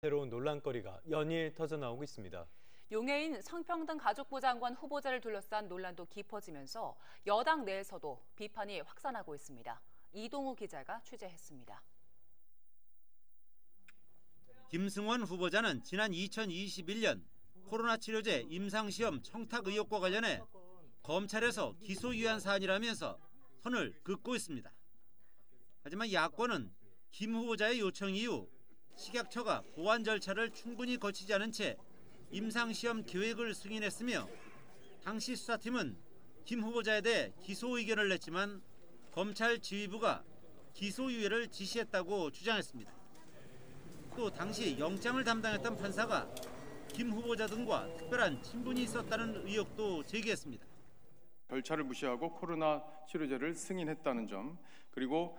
새로운 논란거리가 연일 터져나오고 있습니다. 용해인 성평등 가족부 장관 후보자를 둘러싼 논란도 깊어지면서 여당 내에서도 비판이 확산하고 있습니다. 이동우 기자가 취재했습니다. 김승원 후보자는 지난 2021년 코로나 치료제 임상시험 청탁 의혹과 관련해 검찰에서 기소유예 사안이라면서 선을 긋고 있습니다. 하지만 야권은 김 후보자의 요청 이후 식약처가 보완 절차를 충분히 거치지 않은 채 임상시험 계획을 승인했으며 당시 수사팀은 김 후보자에 대해 기소 의견을 냈지만 검찰 지휘부가 기소유예를 지시했다고 주장했습니다. 또 당시 영장을 담당했던 판사가 김 후보자 등과 특별한 친분이 있었다는 의혹도 제기했습니다. 절차를 무시하고 코로나 치료제를 승인했다는 점, 그리고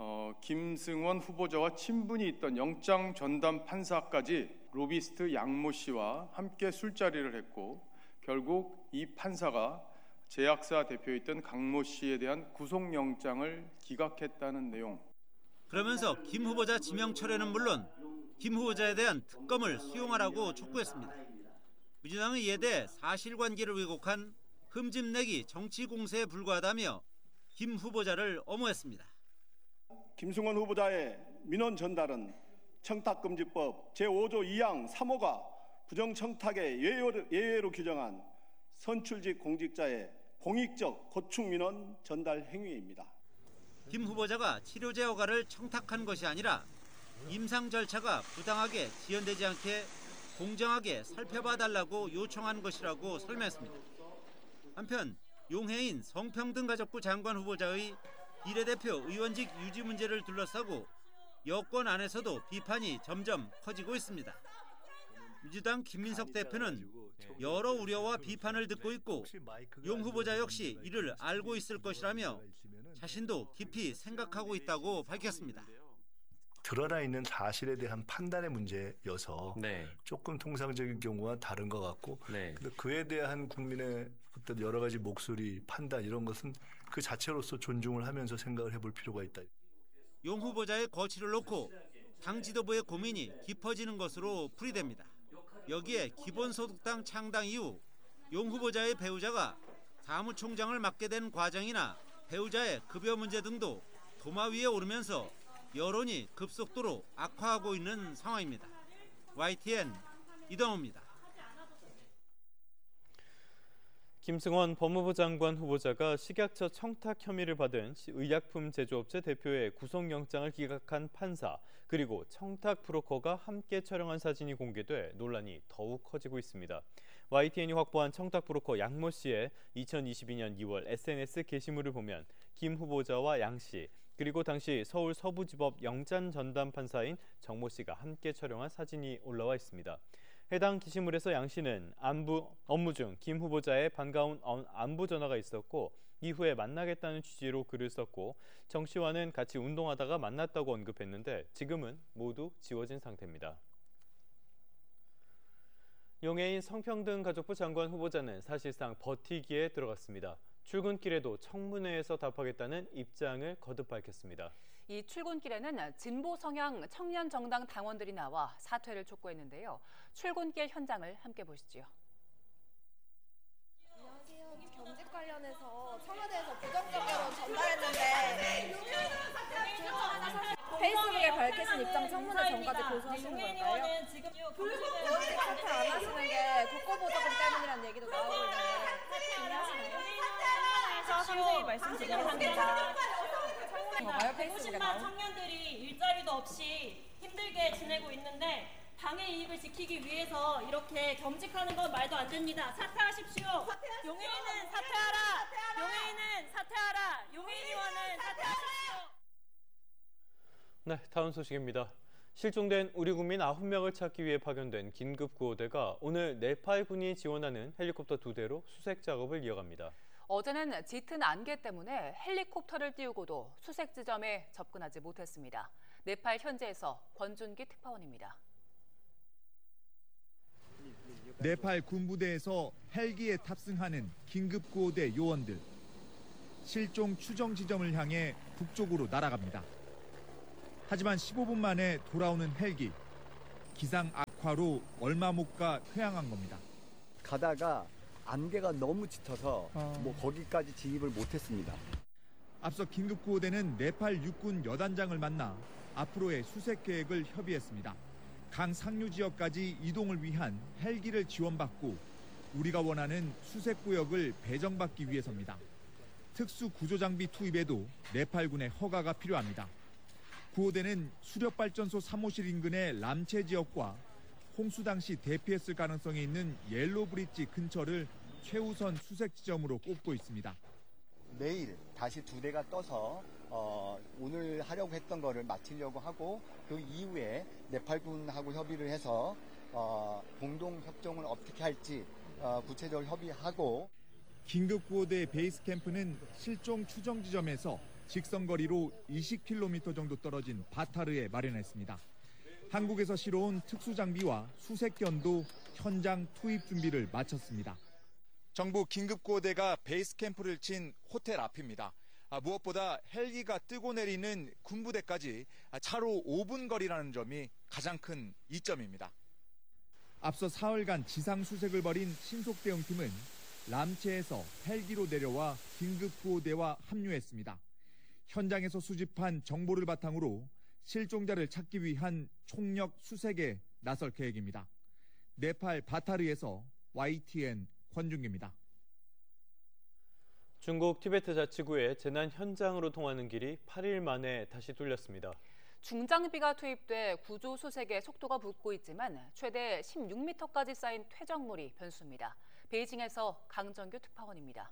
김승원 후보자와 친분이 있던 영장 전담 판사까지 로비스트 양모 씨와 함께 술자리를 했고 결국 이 판사가 제약사 대표였던 강모 씨에 대한 구속영장을 기각했다는 내용. 그러면서 김 후보자 지명 철회는 물론 김 후보자에 대한 특검을 수용하라고 촉구했습니다. 민주당은 이에 대해 사실관계를 왜곡한 흠집내기 정치 공세에 불과하다며 김 후보자를 엄호했습니다. 김승원 후보자의 민원 전달은 청탁금지법 제5조 2항 3호가 부정청탁의 예외로 규정한 선출직 공직자의 공익적 고충 민원 전달 행위입니다. 김 후보자가 치료제 허가를 청탁한 것이 아니라 임상 절차가 부당하게 지연되지 않게 공정하게 살펴봐 달라고 요청한 것이라고 설명했습니다. 한편 용해인 성평등가족부 장관 후보자의 비례대표 의원직 유지 문제를 둘러싸고 여권 안에서도 비판이 점점 커지고 있습니다. 민주당 김민석 대표는 여러 우려와 비판을 듣고 있고 용 후보자 역시 이를 알고 있을 것이라며 자신도 깊이 생각하고 있다고 밝혔습니다. 드러나 있는 사실에 대한 판단의 문제여서 조금 통상적인 경우와 다른 것 같고 근데 그에 대한 국민의 어떤 여러 가지 목소리, 판단 이런 것은 그 자체로서 존중을 하면서 생각을 해볼 필요가 있다. 용 후보자의 거취를 놓고 당 지도부의 고민이 깊어지는 것으로 풀이됩니다. 여기에 기본소득당 창당 이후 용 후보자의 배우자가 사무총장을 맡게 된 과정이나 배우자의 급여 문제 등도 도마 위에 오르면서 여론이 급속도로 악화하고 있는 상황입니다. YTN 이동호입니다. 김승원 법무부 장관 후보자가 식약처 청탁 혐의를 받은 의약품 제조업체 대표의 구속영장을 기각한 판사 그리고 청탁 브로커가 함께 촬영한 사진이 공개돼 논란이 더욱 커지고 있습니다. YTN이 확보한 청탁 브로커 양모 씨의 2022년 2월 SNS 게시물을 보면 김 후보자와 양 씨 그리고 당시 서울 서부지법 영장 전담 판사인 정모 씨가 함께 촬영한 사진이 올라와 있습니다. 해당 게시물에서 양 씨는 업무 중 김 후보자의 반가운 안부 전화가 있었고 이후에 만나겠다는 취지로 글을 썼고 정 씨와는 같이 운동하다가 만났다고 언급했는데 지금은 모두 지워진 상태입니다. 용해인 성평등가족부 장관 후보자는 사실상 버티기에 들어갔습니다. 출근길에도 청문회에서 답하겠다는 입장을 거듭 밝혔습니다. 이 출근길에는 진보 성향 청년 정당 당원들이 나와 사퇴를 촉구했는데요. 출근길 현장을 함께 보시죠. 안녕하세요. 겸직 관련해서 청와대에서 부정적으로 전달했는데 페이스북에 밝히신 입장 청문회 전까지 고수하시는 걸까요? 지금 원칙 사퇴 안 하시는 게 국고보조금 때문이라는 얘기도 나오고 있는데 동의하시나요? 상세히 말씀드리겠습니다. 150만 청년들이 일자리도 없이 힘들게 지내고 있는데 당의 이익을 지키기 위해서 이렇게 겸직하는 건 말도 안 됩니다. 사퇴하십시오. 용해인은 사퇴하라. 용해인은 사퇴하라. 용해인 의원은 사퇴하십시오. 네, 다음 소식입니다. 실종된 우리 국민 9명을 찾기 위해 파견된 긴급구호대가 오늘 네팔군이 지원하는 헬리콥터 2대로 수색 작업을 이어갑니다. 어제는 짙은 안개 때문에 헬리콥터를 띄우고도 수색 지점에 접근하지 못했습니다. 네팔 현지에서 권준기 특파원입니다. 네팔 군부대에서 헬기에 탑승하는 긴급구호대 요원들. 실종 추정 지점을 향해 북쪽으로 날아갑니다. 하지만 15분 만에 돌아오는 헬기. 기상 악화로 얼마 못 가 퇴항한 겁니다. 가다가 안개가 너무 짙어서 거기까지 진입을 못했습니다. 앞서 긴급구호대는 네팔 육군 여단장을 만나 앞으로의 수색 계획을 협의했습니다. 강 상류 지역까지 이동을 위한 헬기를 지원받고 우리가 원하는 수색 구역을 배정받기 위해서입니다. 특수 구조 장비 투입에도 네팔군의 허가가 필요합니다. 구호대는 수력발전소 3호실 인근의 람체 지역과 홍수 당시 대피했을 가능성이 있는 옐로 브릿지 근처를 최우선 수색 지점으로 꼽고 있습니다. 내일 다시 2대가 떠서 오늘 하려고 했던 거를 마치려고 하고 그 이후에 네팔군하고 협의를 해서 공동 협정을 어떻게 할지 구체적으로 협의하고 긴급구호대 베이스 캠프는 실종 추정 지점에서 직선거리로 20km 정도 떨어진 바타르에 마련했습니다. 한국에서 실어온 특수장비와 수색견도 현장 투입 준비를 마쳤습니다. 정부 긴급구호대가 베이스 캠프를 친 호텔 앞입니다. 무엇보다 헬기가 뜨고 내리는 군부대까지 차로 5분 거리라는 점이 가장 큰 이점입니다. 앞서 사흘간 지상수색을 벌인 신속대응팀은 람체에서 헬기로 내려와 긴급구호대와 합류했습니다. 현장에서 수집한 정보를 바탕으로 실종자를 찾기 위한 총력 수색에 나설 계획입니다. 네팔 바타르에서 YTN 권준기입니다. 중국 티베트 자치구의 재난 현장으로 통하는 길이 8일 만에 다시 뚫렸습니다. 중장비가 투입돼 구조 수색에 속도가 붙고 있지만 최대 16m까지 쌓인 퇴적물이 변수입니다. 베이징에서 강정규 특파원입니다.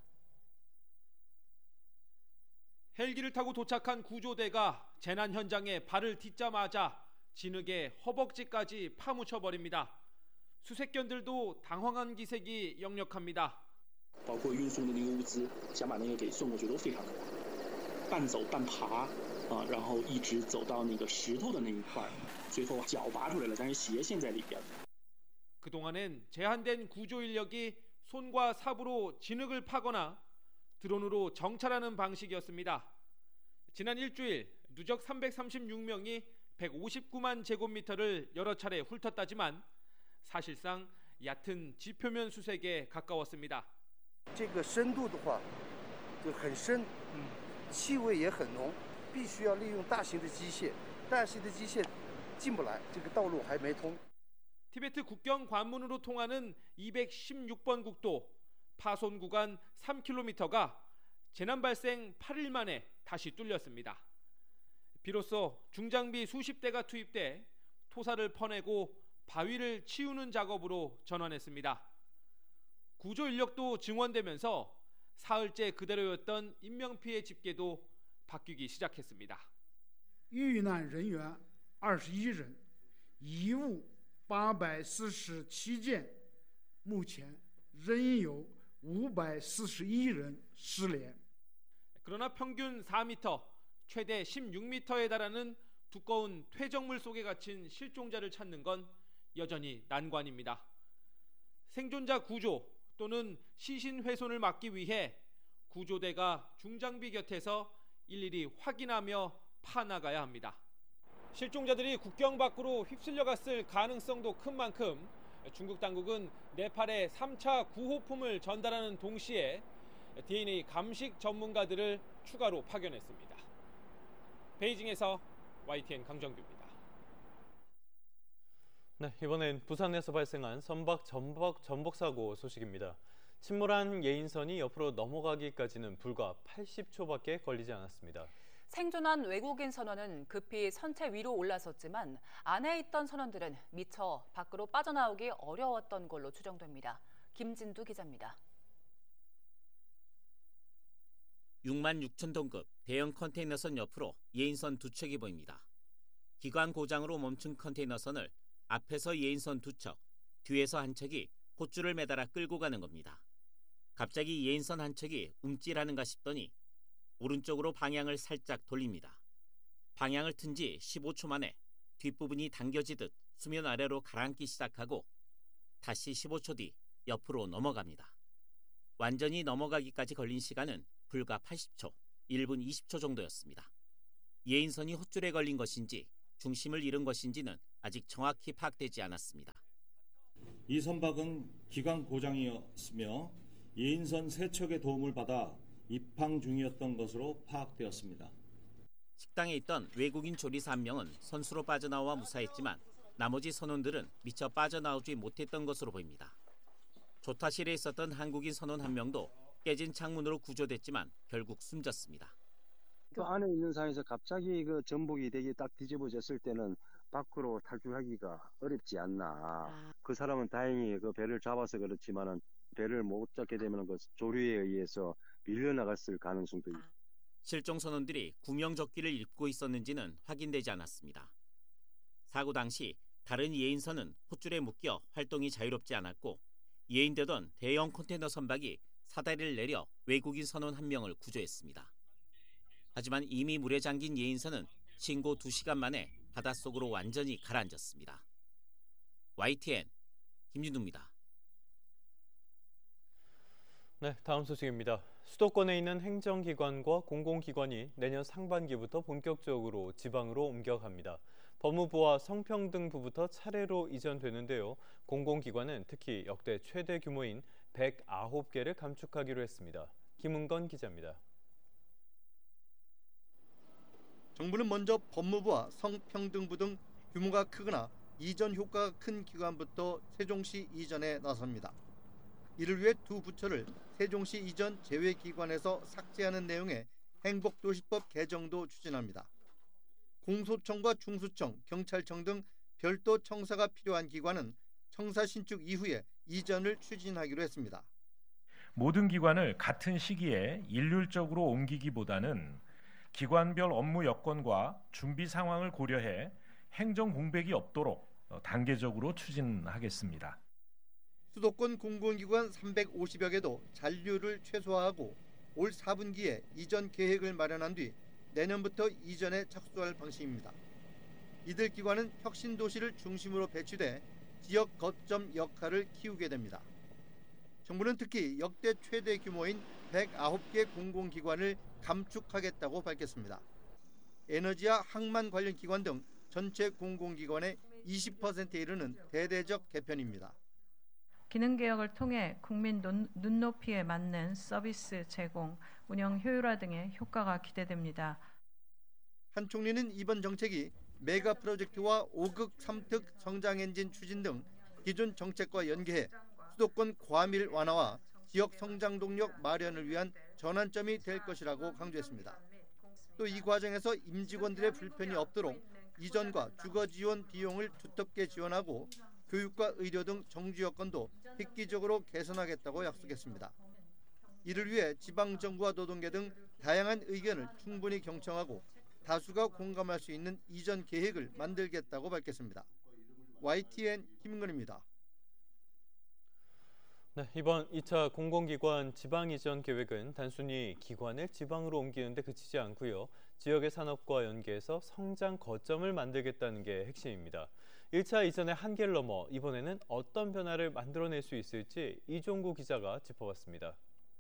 헬기를 타고 도착한 구조대가 재난 현장에 발을 딛자마자 진흙에 허벅지까지 파묻혀버립니다. 수색견들도 당황한 기색이 역력합니다. 包括运送的那个物资，想把那个给送过去都非常难，半走半爬然后一直走到那个石头的那一块，最后脚拔出来了，但是鞋陷在里边。 그동안엔 제한된 구조 인력이 손과 삽으로 진흙을 파거나 드론으로 정찰하는 방식이었습니다. 지난 일주일 누적 336명이 159만 제곱미터를 여러 차례 훑었다지만 사실상 얕은 지표면 수색에 가까웠습니다. 这个深度的话就很深，气味也很浓，必须要利用大型的机械，大型的机械进不来，这个道路还没通。 티베트 국경 관문으로 통하는 216번 국도 파손 구간 3km가 재난 발생 8일 만에 다시 뚫렸습니다. 비로소 중장비 수십 대가 투입돼 토사를 퍼내고 바위를 치우는 작업으로 전환했습니다. 구조 인력도 증원되면서 사흘째 그대로였던 인명피해 집계도 바뀌기 시작했습니다. 遇难人员21人，遗物847件，目前仍有541人失联。 그러나 평균 4m, 최대 16m에 달하는 두꺼운 퇴적물 속에 갇힌 실종자를 찾는 건 여전히 난관입니다. 생존자 구조 또는 시신 훼손을 막기 위해 구조대가 중장비 곁에서 일일이 확인하며 파나가야 합니다. 실종자들이 국경 밖으로 휩쓸려 갔을 가능성도 큰 만큼 중국 당국은 네팔에 3차 구호품을 전달하는 동시에 DNA 감식 전문가들을 추가로 파견했습니다. 베이징에서 YTN 강정규입니다. 네, 이번엔 부산에서 발생한 선박 전복 사고 소식입니다. 침몰한 예인선이 옆으로 넘어가기까지는 불과 80초밖에 걸리지 않았습니다. 생존한 외국인 선원은 급히 선체 위로 올라섰지만 안에 있던 선원들은 미처 밖으로 빠져나오기 어려웠던 걸로 추정됩니다. 김진두 기자입니다. 6만 6천 톤급 대형 컨테이너선 옆으로 예인선 두 척이 보입니다. 기관 고장으로 멈춘 컨테이너선을 앞에서 예인선 두 척, 뒤에서 한 척이 콧줄을 매달아 끌고 가는 겁니다. 갑자기 예인선 한 척이 움찔하는가 싶더니 오른쪽으로 방향을 살짝 돌립니다. 방향을 튼 지 15초 만에 뒷부분이 당겨지듯 수면 아래로 가라앉기 시작하고 다시 15초 뒤 옆으로 넘어갑니다. 완전히 넘어가기까지 걸린 시간은 불과 80초, 1분 20초 정도였습니다. 예인선이 헛줄에 걸린 것인지 중심을 잃은 것인지는 아직 정확히 파악되지 않았습니다. 이 선박은 기관 고장이었으며 예인선 3척의 도움을 받아 입항 중이었던 것으로 파악되었습니다. 식당에 있던 외국인 조리사 1명은 선수로 빠져나와 무사했지만 나머지 선원들은 미처 빠져나오지 못했던 것으로 보입니다. 조타실에 있었던 한국인 선원 1명도 깨진 창문으로 구조됐지만 결국 숨졌습니다. 그 안에 있는 상황에서 갑자기 그 전복이 되게 딱 뒤집어졌을 때는 밖으로 탈출하기가 어렵지 않나. 그 사람은 다행히 그 배를 잡아서 그렇지만은 배를 못 잡게 되면 그 조류에 의해서 밀려나갔을 가능성도 있습니다. 실종 선원들이 구명조끼를 입고 있었는지는 확인되지 않았습니다. 사고 당시 다른 예인선은 호줄에 묶여 활동이 자유롭지 않았고 예인되던 대형 컨테이너 선박이 사다리를 내려 외국인 선원 1명을 구조했습니다. 하지만 이미 물에 잠긴 예인선은 신고 2시간 만에 바닷속으로 완전히 가라앉았습니다. YTN 김진우입니다. 네, 다음 소식입니다. 수도권에 있는 행정기관과 공공기관이 내년 상반기부터 본격적으로 지방으로 옮겨갑니다. 법무부와 성평등부부터 차례로 이전되는데요. 공공기관은 특히 역대 최대 규모인 109개를 감축하기로 했습니다. 김은건 기자입니다. 정부는 먼저 법무부와 성평등부 등 규모가 크거나 이전 효과가 큰 기관부터 세종시 이전에 나섭니다. 이를 위해 두 부처를 세종시 이전 제외기관에서 삭제하는 내용의 행복도시법 개정도 추진합니다. 공소청과 중수청, 경찰청 등 별도 청사가 필요한 기관은 청사 신축 이후에 이전을 추진하기로 했습니다. 모든 기관을 같은 시기에 일률적으로 옮기기보다는 기관별 업무 여건과 준비 상황을 고려해 행정 공백이 없도록 단계적으로 추진하겠습니다. 수도권 공공기관 350여 개도 잔류를 최소화하고 올 4분기에 이전 계획을 마련한 뒤 내년부터 이전에 착수할 방식입니다. 이들 기관은 혁신도시를 중심으로 배치돼 지역 거점 역할을 키우게 됩니다. 정부는 특히 역대 최대 규모인 109개 공공기관을 감축하겠다고 밝혔습니다. 에너지와 항만 관련 기관 등 전체 공공기관의 20%에 이르는 대대적 개편입니다. 기능개혁을 통해 국민 눈높이에 맞는 서비스 제공, 운영 효율화 등의 효과가 기대됩니다. 한 총리는 이번 정책이 메가 프로젝트와 5극 3특 성장 엔진 추진 등 기존 정책과 연계해 수도권 과밀 완화와 지역 성장 동력 마련을 위한 전환점이 될 것이라고 강조했습니다. 또 이 과정에서 임직원들의 불편이 없도록 이전과 주거 지원 비용을 두텁게 지원하고 교육과 의료 등 정주 여건도 획기적으로 개선하겠다고 약속했습니다. 이를 위해 지방정부와 노동계 등 다양한 의견을 충분히 경청하고 다수가 공감할 수 있는 이전 계획을 만들겠다고 밝혔습니다. YTN 김은근입니다. 네, 이번 2차 공공기관 지방 이전 계획은 단순히 기관을 지방으로 옮기는 데 그치지 않고요. 지역의 산업과 연계해서 성장 거점을 만들겠다는 게 핵심입니다. 1차 이전의 한계를 넘어 이번에는 어떤 변화를 만들어낼 수 있을지 이종구 기자가 짚어봤습니다.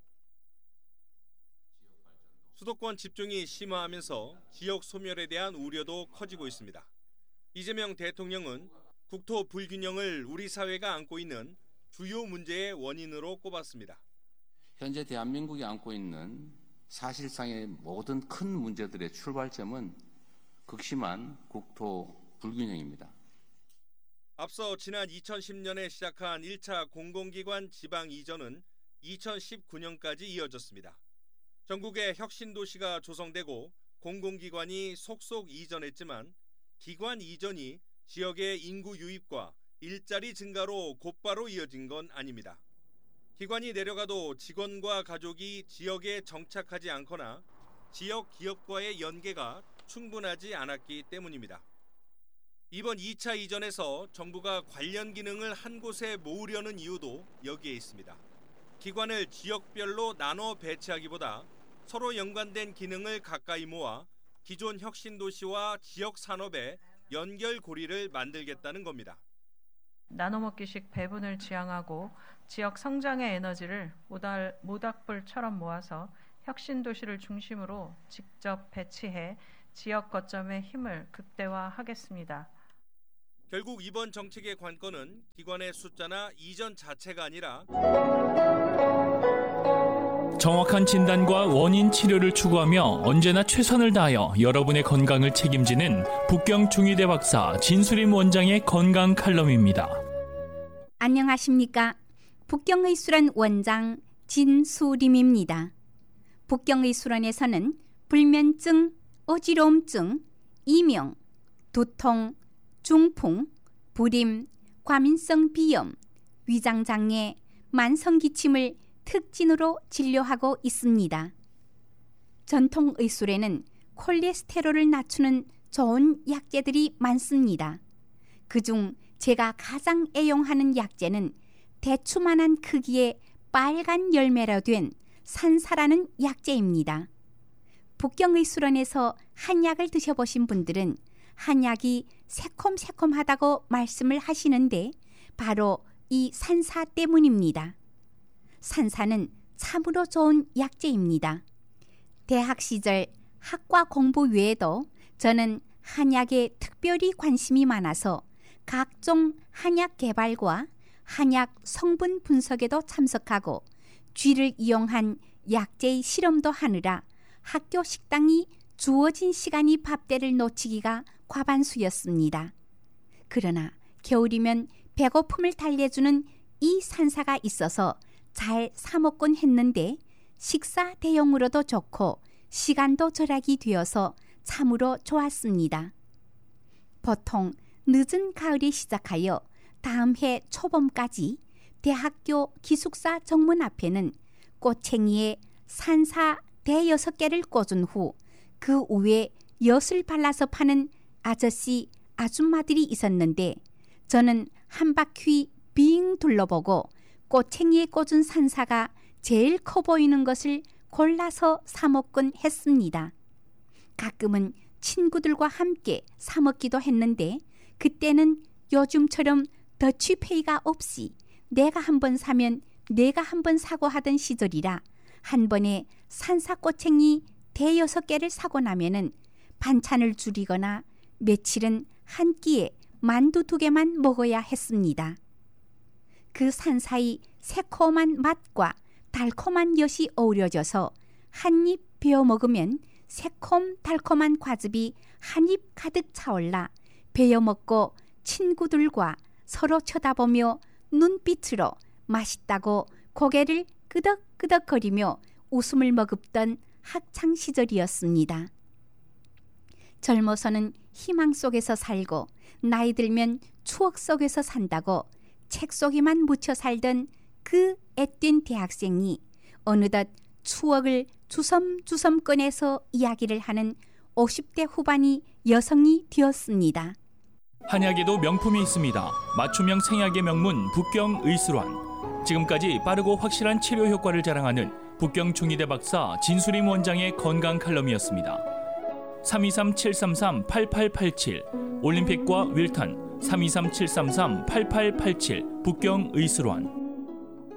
수도권 집중이 심화하면서 지역 소멸에 대한 우려도 커지고 있습니다. 이재명 대통령은 국토 불균형을 우리 사회가 안고 있는 주요 문제의 원인으로 꼽았습니다. 현재 대한민국이 안고 있는 사실상의 모든 큰 문제들의 출발점은 극심한 국토 불균형입니다. 앞서 지난 2010년에 시작한 1차 공공기관 지방 이전은 2019년까지 이어졌습니다. 전국에 혁신도시가 조성되고 공공기관이 속속 이전했지만 기관 이전이 지역의 인구 유입과 일자리 증가로 곧바로 이어진 건 아닙니다. 기관이 내려가도 직원과 가족이 지역에 정착하지 않거나 지역 기업과의 연계가 충분하지 않았기 때문입니다. 이번 2차 이전에서 정부가 관련 기능을 한 곳에 모으려는 이유도 여기에 있습니다. 기관을 지역별로 나눠 배치하기보다 서로 연관된 기능을 가까이 모아 기존 혁신도시와 지역 산업의 연결고리를 만들겠다는 겁니다. 나눠먹기식 배분을 지향하고 지역 성장의 에너지를 모닥불처럼 모아서 혁신도시를 중심으로 직접 배치해 지역 거점의 힘을 극대화하겠습니다. 결국 이번 정책의 관건은 기관의 숫자나 이전 자체가 아니라 정확한 진단과 원인 치료를 추구하며 언제나 최선을 다하여 여러분의 건강을 책임지는 북경 중의대 박사 진수림 원장의 건강 칼럼입니다. 안녕하십니까? 북경의술원 원장 진수림입니다. 북경의술원에서는 불면증, 어지러움증, 이명, 두통, 중풍, 불임, 과민성 비염, 위장장애, 만성기침을 특진으로 진료하고 있습니다. 전통의술에는 콜레스테롤을 낮추는 좋은 약재들이 많습니다. 그중 제가 가장 애용하는 약재는 대추만한 크기의 빨간 열매로 된 산사라는 약재입니다. 북경의술원에서 한약을 드셔보신 분들은 한약이 새콤새콤하다고 말씀을 하시는데 바로 이 산사 때문입니다. 산사는 참으로 좋은 약재입니다. 대학 시절 학과 공부 외에도 저는 한약에 특별히 관심이 많아서 각종 한약 개발과 한약 성분 분석에도 참석하고 쥐를 이용한 약재의 실험도 하느라 학교 식당이 주어진 시간이 밥때를 놓치기가 과반수였습니다. 그러나 겨울이면 배고픔을 달래주는 이 산사가 있어서 잘 사먹곤 했는데 식사 대용으로도 좋고 시간도 절약이 되어서 참으로 좋았습니다. 보통 늦은 가을에 시작하여 다음 해 초봄까지 대학교 기숙사 정문 앞에는 꼬챙이에 산사 대여섯 개를 꽂은 후 그 위에 엿을 발라서 파는 아저씨, 아줌마들이 있었는데 저는 한 바퀴 빙 둘러보고 꼬챙이에 꽂은 산사가 제일 커 보이는 것을 골라서 사 먹곤 했습니다. 가끔은 친구들과 함께 사 먹기도 했는데 그때는 요즘처럼 더치페이가 없이 내가 한 번 사면 내가 한 번 사고 하던 시절이라 한 번에 산사 꼬챙이 대여섯 개를 사고 나면은 반찬을 줄이거나 며칠은 한 끼에 만두 2개만 먹어야 했습니다. 그 산사의 새콤한 맛과 달콤한 엿이 어우러져서 한 입 베어 먹으면 새콤 달콤한 과즙이 한 입 가득 차올라 베어 먹고 친구들과 서로 쳐다보며 눈빛으로 맛있다고 고개를 끄덕끄덕거리며 웃음을 머금던 학창 시절이었습니다. 젊어서는 희망 속에서 살고 나이 들면 추억 속에서 산다고 책 속에만 묻혀 살던 그 앳된 대학생이 어느덧 추억을 주섬주섬 꺼내서 이야기를 하는 50대 후반이 여성이 되었습니다. 한약에도 명품이 있습니다. 맞춤형 생약의 명문 북경의술원. 지금까지 빠르고 확실한 치료 효과를 자랑하는 북경 중의대 박사 진수림 원장의 건강 칼럼이었습니다. 323-733-8887 올림픽과 윌턴 323-733-8887 북경의술원.